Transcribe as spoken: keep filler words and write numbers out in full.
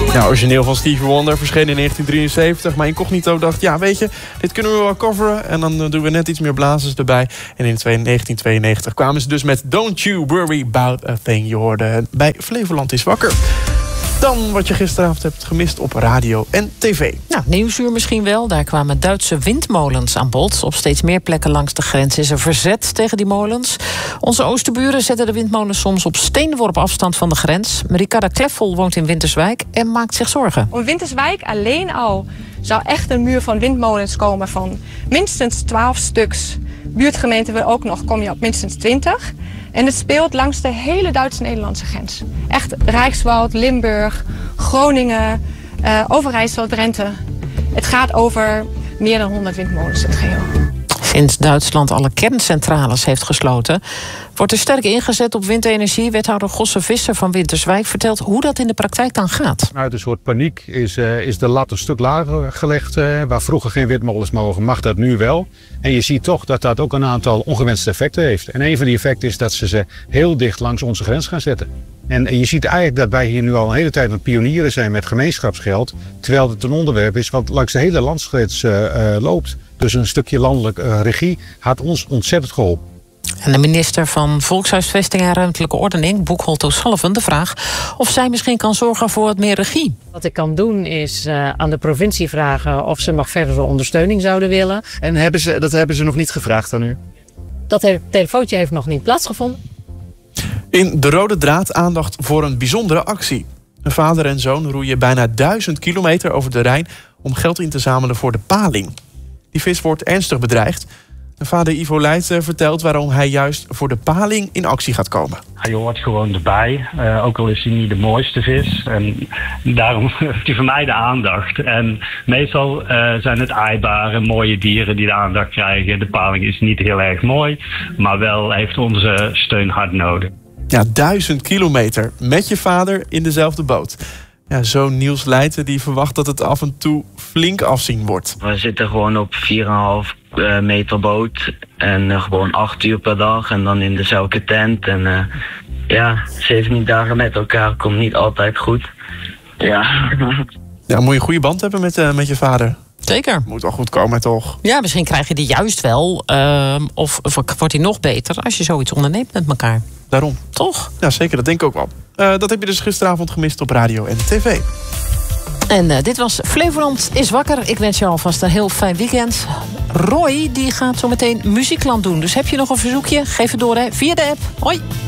Nou, origineel van Stevie Wonder verscheen in negentien drieënzeventig. Maar Incognito dacht, ja weet je, dit kunnen we wel coveren. En dan doen we net iets meer blazers erbij. En in negentien tweeënnegentig kwamen ze dus met Don't You Worry About A Thing. Je hoorde bij Flevoland is Wakker. Dan wat je gisteravond hebt gemist op radio en tv. Nou, Nieuwsuur misschien wel. Daar kwamen Duitse windmolens aan bod. Op steeds meer plekken langs de grens is er verzet tegen die molens. Onze oosterburen zetten de windmolens soms op steenworp afstand van de grens. Ricarda Kleffel woont in Winterswijk en maakt zich zorgen. Om Winterswijk alleen al zou echt een muur van windmolens komen van minstens twaalf stuks. Buurtgemeenten wil ook nog, kom je op minstens twintig. En het speelt langs de hele Duitse-Nederlandse grens. Echt Rijkswald, Limburg, Groningen, uh, Overijssel, Drenthe. Het gaat over meer dan honderd windmolens in het geheel. Sinds Duitsland alle kerncentrales heeft gesloten, wordt er sterk ingezet op windenergie. Wethouder Gosse Visser van Winterswijk vertelt hoe dat in de praktijk dan gaat. Uit een soort paniek is, uh, is de lat een stuk lager gelegd. Uh, waar vroeger geen windmolens mogen, mag dat nu wel. En je ziet toch dat dat ook een aantal ongewenste effecten heeft. En een van die effecten is dat ze ze heel dicht langs onze grens gaan zetten. En je ziet eigenlijk dat wij hier nu al een hele tijd aan pionieren zijn met gemeenschapsgeld. Terwijl het een onderwerp is wat langs de hele landsgrens uh, uh, loopt. Dus een stukje landelijke uh, regie had ons ontzettend geholpen. En de minister van Volkshuisvesting en Ruimtelijke Ordening, Boekholt O'Sullivan, de vraag of zij misschien kan zorgen voor wat meer regie. Wat ik kan doen is uh, aan de provincie vragen of ze nog verdere ondersteuning zouden willen. En hebben ze, dat hebben ze nog niet gevraagd aan u? Dat he- telefoontje heeft nog niet plaatsgevonden. In De Rode Draad aandacht voor een bijzondere actie. Een vader en zoon roeien bijna duizend kilometer over de Rijn om geld in te zamelen voor de paling. Die vis wordt ernstig bedreigd. En vader Ivo Leijten vertelt waarom hij juist voor de paling in actie gaat komen. Hij hoort gewoon erbij, uh, ook al is hij niet de mooiste vis. En daarom heeft hij voor mij de aandacht. En meestal uh, zijn het aaibare, mooie dieren die de aandacht krijgen. De paling is niet heel erg mooi, maar wel heeft onze steun hard nodig. Ja, duizend kilometer met je vader in dezelfde boot. Ja, zo'n Niels Leijten die verwacht dat het af en toe flink afzien wordt. We zitten gewoon op vier komma vijf meter boot en uh, gewoon acht uur per dag en dan in dezelfde tent. En uh, ja, zeventien dagen met elkaar komt niet altijd goed. Ja. Ja, moet je een goede band hebben met, uh, met je vader. Zeker. Moet wel goed komen, toch? Ja, misschien krijg je die juist wel. Uh, of, of wordt die nog beter als je zoiets onderneemt met elkaar. Daarom. Toch? Ja, zeker. Dat denk ik ook wel. Uh, dat heb je dus gisteravond gemist op radio en tv. En uh, dit was Flevoland is Wakker. Ik wens je alvast een heel fijn weekend. Roy die gaat zo meteen Muziekland doen. Dus heb je nog een verzoekje? Geef het door hè, via de app. Hoi!